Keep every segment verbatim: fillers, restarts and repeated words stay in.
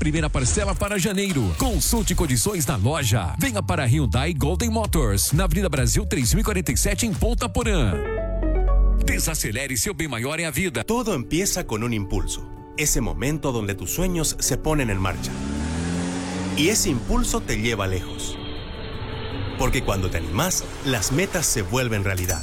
primeira parcela para janeiro. Consulte condições na loja. Venha para Hyundai Golden Motors, na Avenida Brasil três mil e quarenta e sete, em Ponta Porã. Desacelere, seu bem maior é a vida. Todo empieza con un impulso. Ese momento donde tus sueños se ponen en marcha. Y ese impulso te lleva lejos. Porque cuando te animás, las metas se vuelven realidad.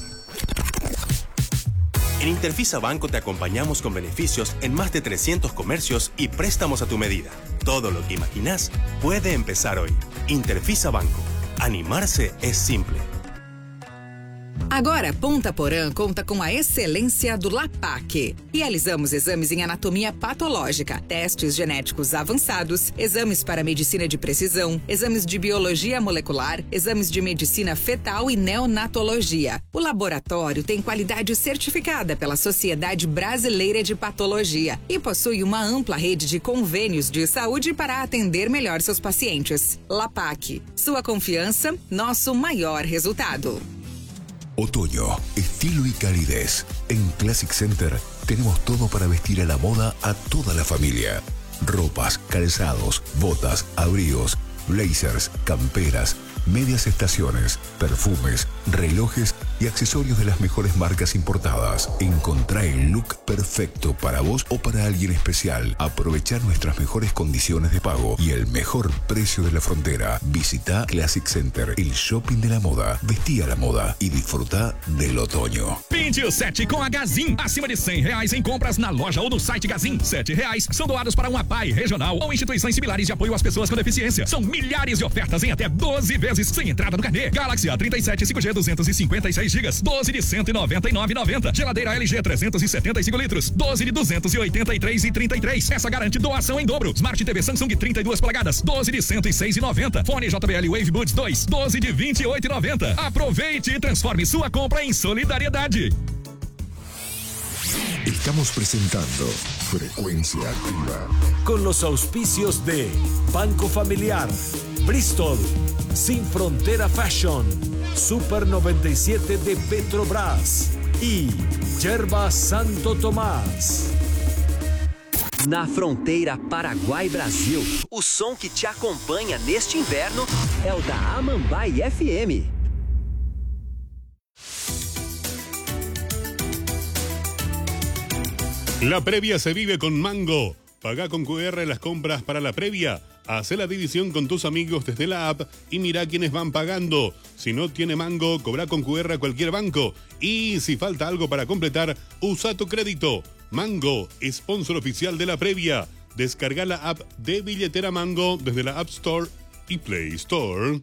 En Interfisa Banco te acompañamos con beneficios en más de trescientos comercios y préstamos a tu medida. Todo lo que imaginás puede empezar hoy. Interfisa Banco. Animarse es simple. Agora, Ponta Porã conta com a excelência do LAPAC. Realizamos exames em anatomia patológica, testes genéticos avançados, exames para medicina de precisão, exames de biologia molecular, exames de medicina fetal e neonatologia. O laboratório tem qualidade certificada pela Sociedade Brasileira de Patologia e possui uma ampla rede de convênios de saúde para atender melhor seus pacientes. LAPAC. Sua confiança, nosso maior resultado. Otoño, estilo y calidez. En Classic Center tenemos todo para vestir a la moda a toda la familia. Ropas, calzados, botas, abrigos, blazers, camperas, medias estaciones, perfumes, relojes y accesorios de las mejores marcas importadas. Encontrá el look perfecto para vos o para alguien especial. Aprovechá nuestras mejores condiciones de pago y el mejor precio de la frontera. Visita Classic Center, el shopping de la moda. Vestí a la moda y disfruta del otoño. Pinte o sete com a Gazin. Acima de cem reais em compras na loja ou no site Gazin. Sete reais são doados para uma A P A I regional ou instituições similares de apoio às pessoas com deficiência. São milhares de ofertas em até doze vezes sem entrada no carnê. Galaxy A trinta e sete cinco G duzentos e cinquenta e seis gigas, doze de cento e noventa e nove reais e noventa centavos. Geladeira L G trezentos e setenta e cinco litros, doze de duzentos e oitenta e três reais e trinta e três centavos. Essa garante doação em dobro. Smart T V Samsung trinta e duas polegadas, doze de cento e seis reais e noventa centavos. Fone J B L Wave Buds dois, doze de vinte e oito reais e noventa centavos. Aproveite e transforme sua compra em solidariedade. Estamos presentando Frecuencia Activa. Con los auspicios de Banco Familiar, Bristol, Sin Frontera Fashion, Super noventa y siete de Petrobras e Yerba Santo Tomás. Na fronteira Paraguai-Brasil, o som que te acompanha neste inverno é o da Amambai F M. La previa se vive con Mango. Paga con Q R las compras para la previa. Hacé la división con tus amigos desde la app y mira quiénes van pagando. Si no tiene Mango, cobra con Q R a cualquier banco. Y si falta algo para completar, usa tu crédito. Mango, sponsor oficial de la previa. Descarga la app de Billetera Mango desde la App Store y Play Store.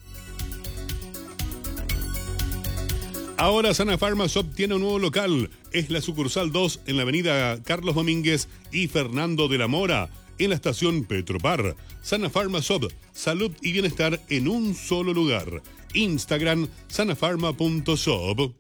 Ahora Sana Pharma Shop tiene un nuevo local. Es la sucursal dos en la avenida Carlos Domínguez y Fernando de la Mora, en la estación Petropar. Sana Pharma Shop, salud y bienestar en un solo lugar. Instagram, sanafarma punto shop.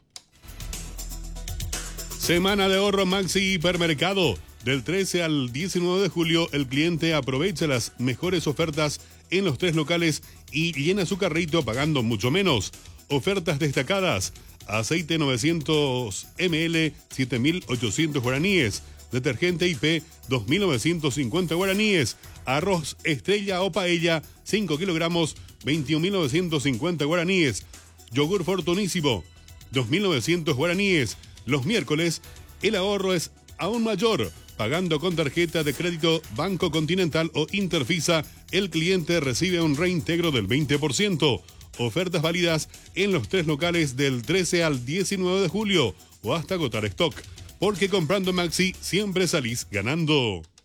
Semana de ahorro Maxi Hipermercado. Del trece al diecinueve de julio, el cliente aprovecha las mejores ofertas en los tres locales y llena su carrito pagando mucho menos. Ofertas destacadas. Aceite novecientos mililitros, siete mil ochocientos guaraníes. Detergente I P, dos mil novecientos cincuenta guaraníes. Arroz Estrella o Paella, cinco kilogramos, veintiún mil novecientos cincuenta guaraníes. Yogur Fortunísimo, dos mil novecientos guaraníes. Los miércoles, el ahorro es aún mayor. Pagando con tarjeta de crédito Banco Continental o Interfisa, el cliente recibe un reintegro del veinte por ciento. Ofertas válidas en los tres locales del trece al diecinueve de julio o hasta agotar stock. Porque comprando Maxi siempre salís ganando.